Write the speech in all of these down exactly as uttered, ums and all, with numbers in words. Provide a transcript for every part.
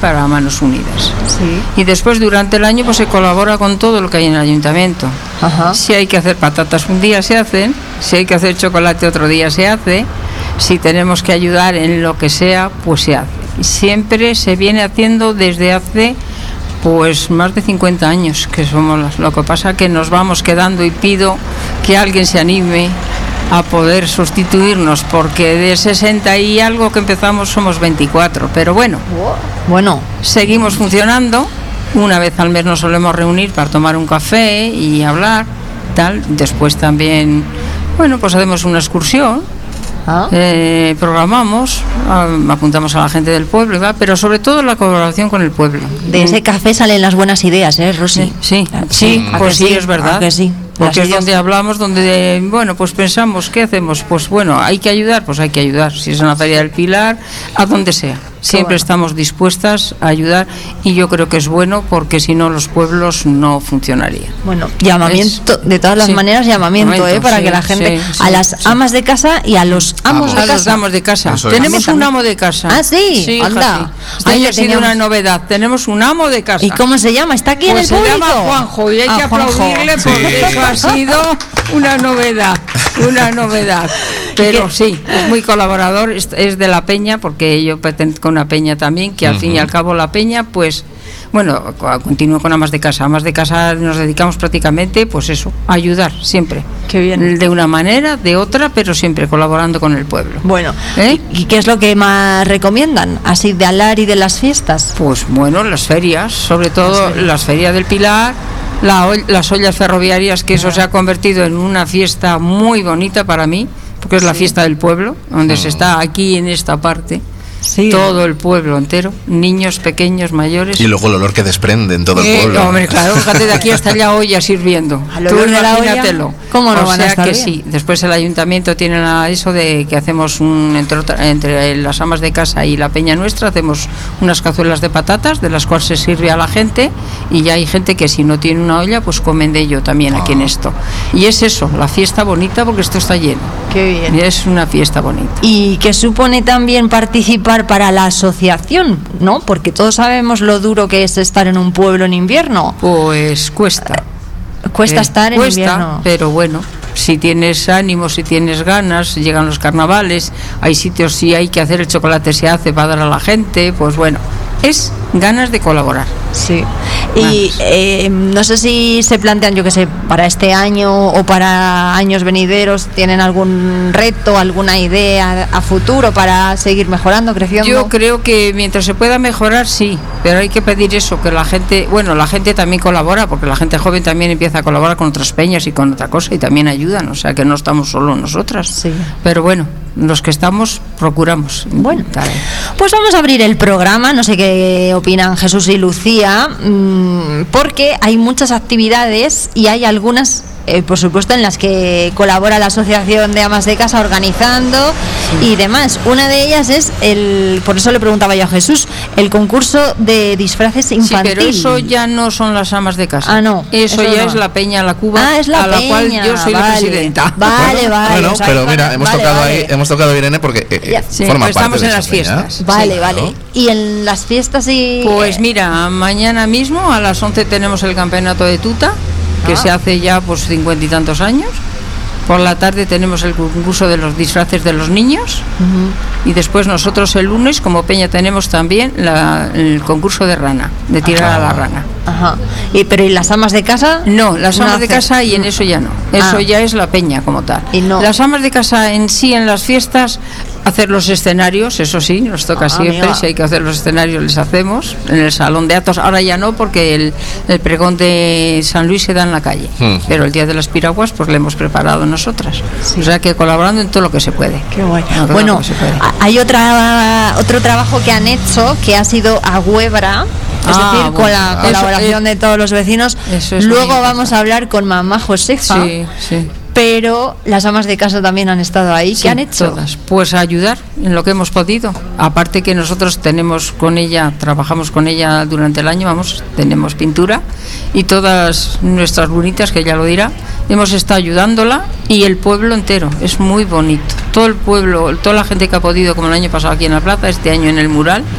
para Manos Unidas. Sí. Y después durante el año pues se colabora con todo lo que hay en el ayuntamiento. Ajá. Si hay que hacer patatas un día se hacen, si hay que hacer chocolate otro día se hace, si tenemos que ayudar en lo que sea, pues se hace. Siempre se viene haciendo desde hace pues más de cincuenta años que somos las. Lo que pasa que nos vamos quedando y pido que alguien se anime a poder sustituirnos, porque de sesenta y algo que empezamos somos veinticuatro, pero bueno, Bueno, seguimos funcionando. Una vez al mes nos solemos reunir para tomar un café y hablar, tal. Después también, bueno, pues hacemos una excursión. ¿ah? Eh, programamos, ah, apuntamos a la gente del pueblo, ¿verdad? Pero sobre todo la colaboración con el pueblo. De ese café salen las buenas ideas, ¿eh, Rosy? Sí, sí, ¿A sí, que pues sí, es verdad. ¿A que sí? Porque Las es donde ideas- hablamos, donde, bueno, pues pensamos, ¿qué hacemos? Pues bueno, hay que ayudar, pues hay que ayudar. Si es en la Feria del Pilar, a donde sea. Siempre bueno. estamos dispuestas a ayudar y yo creo que es bueno porque si no los pueblos no funcionarían. Bueno, llamamiento, de todas las Sí. maneras, llamamiento, Momento, ¿eh? Para sí, que la gente, sí, sí, a las sí. amas de casa y a los amos Amos. de A los casa. amos de casa. Eso es. Tenemos También, un amo de casa. Ah, sí, hija, anda. sí. Este Ahí año le ha sido teníamos. una novedad. Tenemos un amo de casa. ¿Y cómo se llama? ¿Está aquí Pues en el se público? llama Juanjo y hay Ah, que Juanjo. aplaudirle Sí. porque eso ha sido una novedad, una novedad. Pero sí, es muy colaborador, es, es de la Peña, porque yo pertenezco a una Peña también, que al fin y al cabo la Peña, pues, bueno, co- continúo con amas de casa. Amas de casa nos dedicamos prácticamente, pues eso, a ayudar siempre. Qué bien. De una manera, de otra, pero siempre colaborando con el pueblo. Bueno, ¿Eh? ¿y qué es lo que más recomiendan? Así de Alar y de las fiestas. Pues bueno, las ferias, sobre todo las ferias del Pilar, la ol- las ollas ferroviarias, que eso se ha convertido en una fiesta muy bonita para mí, porque es la fiesta del pueblo, donde se está aquí en esta parte, Sí. todo el pueblo entero, niños, pequeños, mayores. Y luego el olor que desprende en todo el Eh, pueblo. hombre, claro, fíjate, de aquí hasta allá olla sirviendo. Al Tú olor de la olla, imagínatelo. ¿cómo no o van a sea estar que bien? sí. Después el ayuntamiento tiene la- eso de que hacemos un entre, otra- entre las amas de casa y la peña nuestra, hacemos unas cazuelas de patatas de las cuales se sirve a la gente y ya hay gente que si no tiene una olla pues comen de ello también aquí en esto. Y es eso, la fiesta bonita porque esto está lleno. Qué bien. Y es una fiesta bonita. Y que supone también participar para la asociación, ¿no? Porque todos sabemos lo duro que es estar en un pueblo en invierno. Pues cuesta. Cuesta Eh, estar en cuesta, invierno. pero bueno, si tienes ánimo, si tienes ganas, llegan los carnavales, hay sitios, si hay que hacer el chocolate se hace para dar a la gente, pues bueno, es ganas de colaborar. Sí. Y Vamos. eh, no sé si se plantean, yo que sé, para este año o para años venideros, ¿tienen algún reto, alguna idea a futuro para seguir mejorando, creciendo? Yo creo que mientras se pueda mejorar, sí, pero hay que pedir eso, que la gente, bueno, la gente también colabora, porque la gente joven también empieza a colaborar con otras peñas y con otra cosa y también ayudan, o sea que no estamos solo nosotras. Sí. Pero bueno, los que estamos, procuramos. Bueno, intentar. pues vamos a abrir el programa, no sé qué opinan Jesús y Lucía, mmm, porque hay muchas actividades y hay algunas, eh, por supuesto, en las que colabora la Asociación de Amas de Casa organizando y demás. Una de ellas es el, por eso le preguntaba yo a Jesús, el concurso de disfraces Sí, infantil. pero eso ya no son las amas de casa. Ah, no, Eso, eso ya no. es la Peña La Cuba, Ah, es la a la cual peña, yo soy la vale. presidenta. Vale, vale. Bueno, o sea, pero que- mira, hemos vale, tocado vale. ahí, hemos tocado Irene porque eh, Ya. Sí, forma pues parte estamos de en esa las peña. fiestas. Vale, Sí, vale. claro. Y en las fiestas y... Pues mira, mañana mismo a las once tenemos el campeonato de tuta, que Ah. se hace ya pues cincuenta y tantos años. Por la tarde tenemos el concurso de los disfraces de los niños. Ujú. Y después nosotros el lunes, como peña, tenemos también la- el concurso de rana, de tirar a la rana. Ajá. Y, pero ¿y las amas de casa? No, las No amas de hace- casa y en eso ya no. Eso Ah. ya es la peña como tal. Y no- Las amas de casa en sí, en las fiestas, hacer los escenarios, eso sí, nos toca Ah, siempre. amiga. Si hay que hacer los escenarios, les hacemos. En el salón de actos, ahora ya no, porque el, el pregón de San Luis se da en la calle. Hmm. Pero el día de las piraguas, pues lo hemos preparado nosotras. Sí. O sea que colaborando en todo lo que se puede. Qué guay. En todo lo Bueno, que se puede. a- hay otra otro trabajo que han hecho que ha sido a Huebra, es Ah, decir, con bueno. la Eso, colaboración eh, de todos los vecinos. eso es Luego muy vamos a hablar con mamá Josefa, Sí, sí. pero las amas de casa también han estado ahí. Sí, ¿Qué han hecho? Todas. Pues ayudar en lo que hemos podido. Aparte que nosotros tenemos con ella, trabajamos con ella durante el año, vamos, tenemos pintura y todas nuestras bonitas, que ella lo dirá, hemos estado ayudándola y el pueblo entero. Es muy bonito. Todo el pueblo, toda la gente que ha podido, como el año pasado aquí en la plaza, este año en el mural,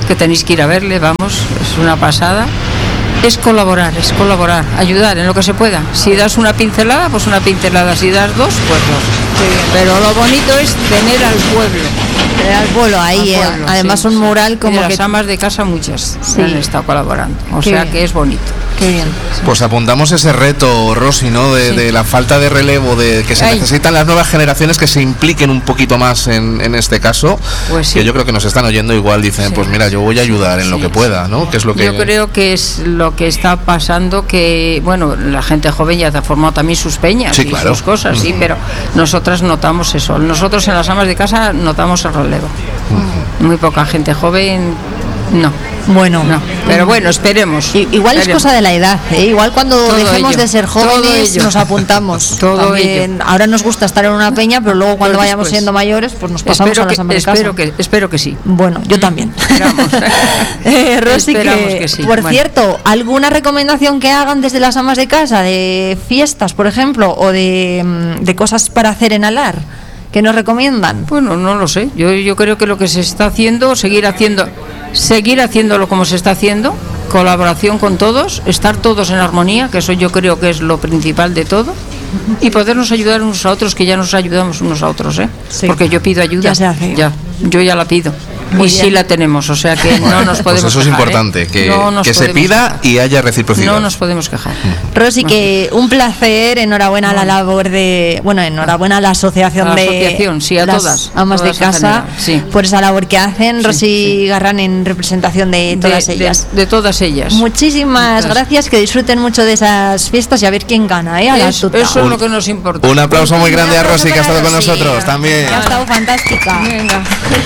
que tenéis que ir a verle, vamos, es una pasada. Es colaborar, es colaborar, ayudar en lo que se pueda. Si das una pincelada, pues una pincelada. Si das dos, pues dos. Sí, pero lo bonito es tener al pueblo. Tener al pueblo ahí, al pueblo, eh. Además sí, un mural sí. como y de que... las amas de casa muchas sí. han estado colaborando. O Qué sea bien. que es bonito. Qué bien. Pues apuntamos ese reto, Rosy, ¿no? De, sí. de la falta de relevo, de que se Ay. necesitan las nuevas generaciones que se impliquen un poquito más en, en este caso. Pues sí. Que yo creo que nos están oyendo igual, dicen, sí. pues mira, yo voy a ayudar en sí. lo que pueda, ¿no? Que es lo que... Yo creo que es lo que está pasando, que, bueno, la gente joven ya ha formado también sus peñas sí, y claro. sus cosas, uh-huh. sí, pero nosotras notamos eso. Nosotros en las amas de casa notamos el relevo. Uh-huh. Muy poca gente joven, no. Bueno, no, pero bueno, esperemos. I- igual esperemos. es cosa de la edad, ¿eh? Igual cuando todo dejemos ello, de ser jóvenes nos apuntamos. todo ello. Ahora nos gusta estar en una peña, pero luego cuando pero vayamos después, siendo mayores, pues nos pasamos espero a las amas de casa. Espero que, espero que sí. Bueno, yo también. eh, Rosy, que, que sí. Por bueno. cierto, ¿alguna recomendación que hagan desde las amas de casa de fiestas, por ejemplo, o de, de cosas para hacer en Alar? ¿Qué nos recomiendan? Bueno, no lo sé. Yo, yo creo que lo que se está haciendo, seguir haciendo, seguir haciéndolo como se está haciendo, colaboración con todos, estar todos en armonía, que eso yo creo que es lo principal de todo, y podernos ayudar unos a otros, que ya nos ayudamos unos a otros, ¿eh? Sí. Porque yo pido ayuda. Ya se hace. Ya, yo ya la pido. Muy y bien. Sí la tenemos, o sea que no nos podemos pues eso quejar, es importante, ¿eh? que, no que se pida quejar. Y haya reciprocidad. No nos podemos quejar. Rosy, que un placer, enhorabuena no. a la labor de, bueno, enhorabuena a la asociación a la de asociación, sí, a las todas, amas todas de casa, sí. por esa labor que hacen. Rosy sí, sí. Garrán en representación de todas de, ellas. De, de todas ellas. Muchísimas Muchas. gracias, que disfruten mucho de esas fiestas y a ver quién gana, ¿eh? A la eso, eso es lo que nos importa. Un aplauso muy grande a Rosy, que ha estado con nosotros también. Que ha estado fantástica. Venga.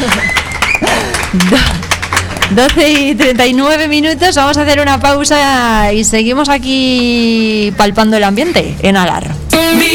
doce y treinta y nueve minutos, vamos a hacer una pausa y seguimos aquí palpando el ambiente en Alar.